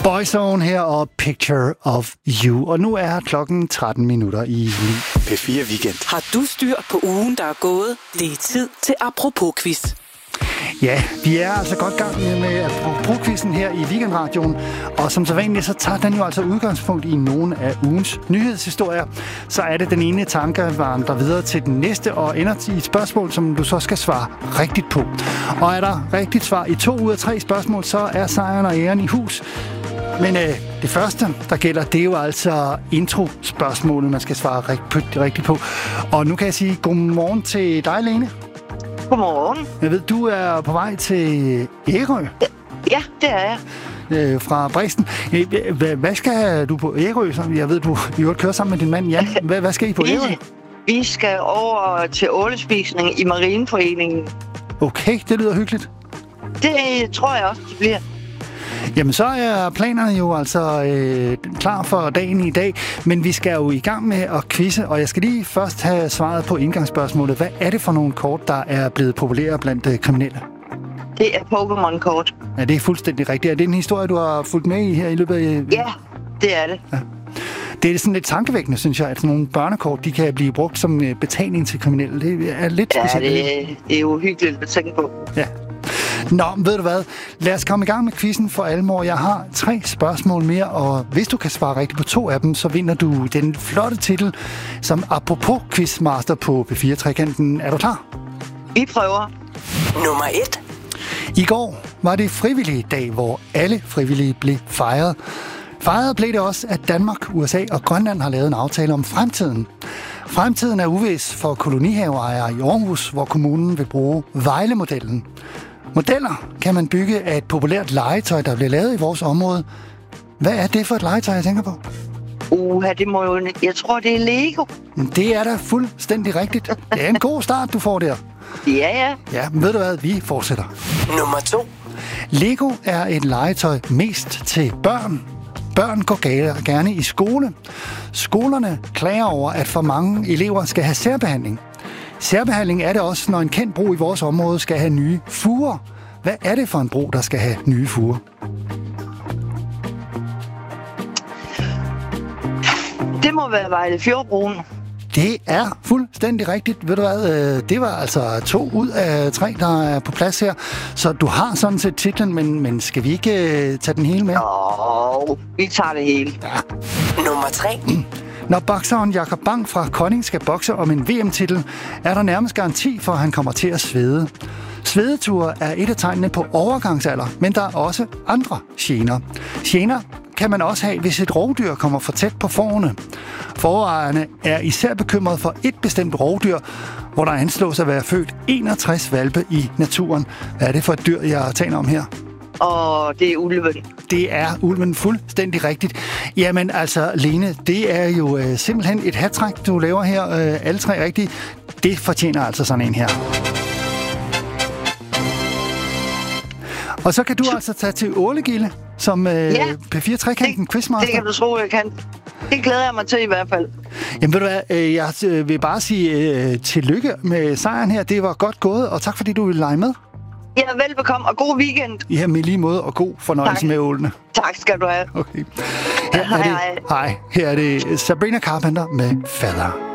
Boyzone her og Picture of You. Og nu er klokken 13 minutter i 9. P4 Weekend. Har du styr på ugen, der er gået? Det er tid til Apropos-quiz. Ja, vi er altså godt gang med Apropos-quizzen her i Weekendradioen. Og som så vanligt, så tager den jo altså udgangspunkt i nogle af ugens nyhedshistorier. Så er det den ene tanke, vandrer videre til den næste og ender i et spørgsmål, som du så skal svare rigtigt på. Og er der rigtigt svar i 2 ud af 3 spørgsmål, så er sejren og æren i hus. Men det første, der gælder, det er jo altså intro-spørgsmålet, man skal svare rigtigt på. Og nu kan jeg sige godmorgen til dig, Lene. Godmorgen. Jeg ved, du er på vej til Ærø. Ja, det er jeg. Fra Brixen. Hvad skal du på Ærø? Jeg ved, du kører sammen med din mand, Jan. Hvad skal I på Ærø? Vi skal over til ålespisning i Marineforeningen. Okay, det lyder hyggeligt. Det tror jeg også, det bliver. Jamen, så er planerne jo altså klar for dagen i dag, men vi skal jo i gang med at quizze, og jeg skal lige først have svaret på indgangsspørgsmålet. Hvad er det for nogle kort, der er blevet populære blandt kriminelle? Det er Pokémon-kort. Ja, det er fuldstændig rigtigt. Er det en historie, du har fulgt med i her i løbet af... Ja, det er det. Ja. Det er sådan lidt tankevækkende, synes jeg, at sådan nogle børnekort, de kan blive brugt som betaling til kriminelle. Det er lidt specielt. Ja, det er jo hyggeligt at tænke på. Ja. Nå, ved du hvad? Lad os komme i gang med quizzen for alvor. Jeg har 3 spørgsmål mere, og hvis du kan svare rigtigt på 2 af dem, så vinder du den flotte titel som Apropos Quizmaster på P4-trekanten. Er du klar? Vi prøver. Nummer 1. I går var det frivillige dag, hvor alle frivillige blev fejret. Fejret blev det også, at Danmark, USA og Grønland har lavet en aftale om fremtiden. Fremtiden er uvis for kolonihaveejere i Aarhus, hvor kommunen vil bruge Vejle-modellen. Modeller kan man bygge af et populært legetøj, der bliver lavet i vores område. Hvad er det for et legetøj, jeg tænker på? Det må jo... Jeg tror, det er Lego. Det er da fuldstændig rigtigt. Det er en god start, du får der. Ja. Ja, men ved du hvad? Vi fortsætter. Nummer 2. Lego er et legetøj mest til børn. Børn går gerne i skole. Skolerne klager over, at for mange elever skal have særbehandling. Særbehandling er det også, når en kendt bro i vores område skal have nye fuger. Hvad er det for en bro, der skal have nye fuger? Det må være Vejle Fjordbroen. Det er fuldstændig rigtigt. Ved du hvad? Det var altså 2 ud af 3, der er på plads her. Så du har sådan set titlen, men skal vi ikke tage den hele med? Vi tager det hele. Ja. Nummer 3. Når bokseren Jakob Bang fra Kolding skal bokse om en VM-titel, er der nærmest garanti for, at han kommer til at svede. Svedeture er et af tegnene på overgangsalder, men der er også andre gener. Gener kan man også have, hvis et rovdyr kommer for tæt på fårene. Fåreejerne er især bekymret for et bestemt rovdyr, hvor der anslås at være født 61 hvalpe i naturen. Hvad er det for et dyr, jeg taler om her? Det er ulven. Det er ulven fuldstændig rigtigt. Jamen altså, Lene, det er jo simpelthen et hattrick, du laver her. Alle 3 rigtige. Det fortjener altså sådan en her. Og så kan du altså tage til Ålegilde som P4-trekanten quizmaster. Det kan du tro, jeg kan. Det glæder jeg mig til i hvert fald. Jamen ved du hvad, jeg vil bare sige tillykke med sejren her. Det var godt gået, og tak fordi du ville lege med. Ja, velbekomme, og god weekend. Ja, med lige måde, og god fornøjelse med ålene. Tak skal du have. Okay. Her er det Sabrina Carpenter med Fader.